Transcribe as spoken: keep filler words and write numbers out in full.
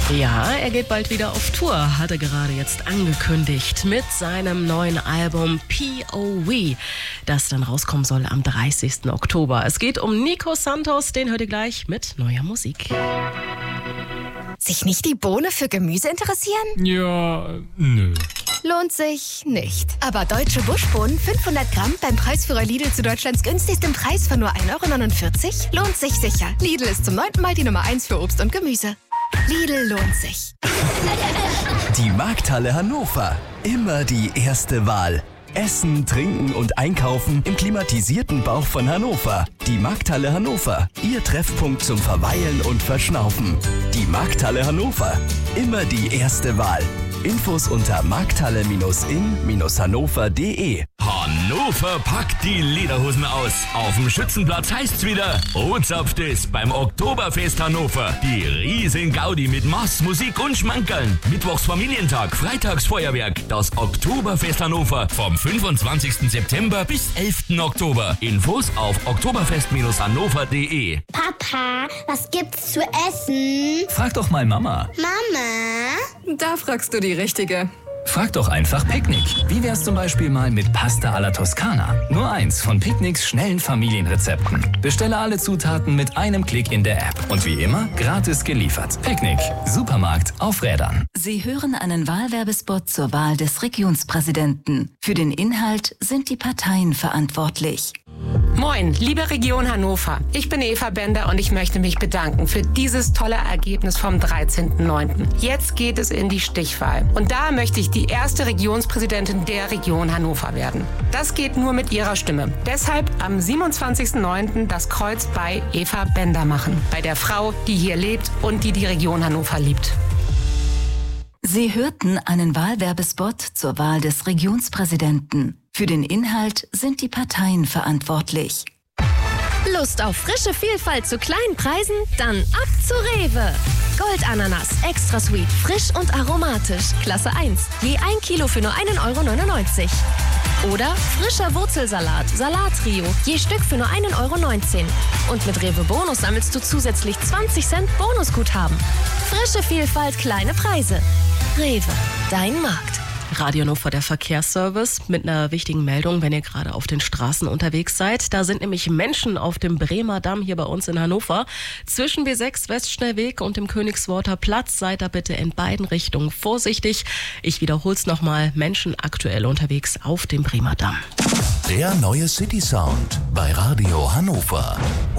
Ja, er geht bald wieder auf Tour, hat er gerade jetzt angekündigt, mit seinem neuen Album P O V, das dann rauskommen soll am dreißigsten Oktober. Es geht um Nico Santos, den hört ihr gleich mit neuer Musik. Sich nicht die Bohne für Gemüse interessieren? Ja, nö. Lohnt sich nicht. Aber deutsche Buschbohnen fünfhundert Gramm beim Preisführer Lidl zu Deutschlands günstigstem Preis von nur ein Euro neunundvierzig lohnt sich sicher. Lidl ist zum neunten Mal die Nummer eins für Obst und Gemüse. Lidl lohnt sich. Die Markthalle Hannover. Immer die erste Wahl. Essen, Trinken und Einkaufen im klimatisierten Bauch von Hannover. Die Markthalle Hannover. Ihr Treffpunkt zum Verweilen und Verschnaufen. Die Markthalle Hannover. Immer die erste Wahl. Infos unter markthalle-in-hannover punkt de. Hannover packt die Lederhosen aus. Auf dem Schützenplatz heißt's wieder, O-Zapft ist beim Oktoberfest Hannover. Die riesen Gaudi mit Mass, Musik und Schmankerln. Mittwochs Familientag, freitags Feuerwerk. Das Oktoberfest Hannover vom fünfundzwanzigsten September bis elften Oktober. Infos auf oktoberfest hannover punkt de. Papa, was gibt's zu essen? Frag doch mal Mama. Mama? Da fragst du die Richtige. Frag doch einfach Picknick. Wie wär's zum Beispiel mal mit Pasta alla Toskana? Nur eins von Picknicks schnellen Familienrezepten. Bestelle alle Zutaten mit einem Klick in der App. Und wie immer, gratis geliefert. Picknick. Supermarkt auf Rädern. Sie hören einen Wahlwerbespot zur Wahl des Regionspräsidenten. Für den Inhalt sind die Parteien verantwortlich. Moin, liebe Region Hannover. Ich bin Eva Bender und ich möchte mich bedanken für dieses tolle Ergebnis vom dreizehnten neunten Jetzt geht es in die Stichwahl. Und da möchte ich die erste Regionspräsidentin der Region Hannover werden. Das geht nur mit Ihrer Stimme. Deshalb am siebenundzwanzigsten neunten das Kreuz bei Eva Bender machen. Bei der Frau, die hier lebt und die die Region Hannover liebt. Sie hörten einen Wahlwerbespot zur Wahl des Regionspräsidenten. Für den Inhalt sind die Parteien verantwortlich. Lust auf frische Vielfalt zu kleinen Preisen? Dann ab zu Rewe. Goldananas, extra sweet, frisch und aromatisch, Klasse eins. Je ein Kilo für nur ein Euro neunundneunzig. Oder frischer Wurzelsalat, Salattrio, je Stück für nur ein Euro neunzehn. Und mit Rewe Bonus sammelst du zusätzlich zwanzig Cent Bonusguthaben. Frische Vielfalt, kleine Preise. Rewe, dein Markt. Radio Hannover, der Verkehrsservice, mit einer wichtigen Meldung, wenn ihr gerade auf den Straßen unterwegs seid. Da sind nämlich Menschen auf dem Bremer Damm hier bei uns in Hannover. Zwischen B sechs Westschnellweg und dem Königsworter Platz seid da bitte in beiden Richtungen vorsichtig. Ich wiederhole es nochmal, Menschen aktuell unterwegs auf dem Bremer Damm. Der neue City Sound bei Radio Hannover.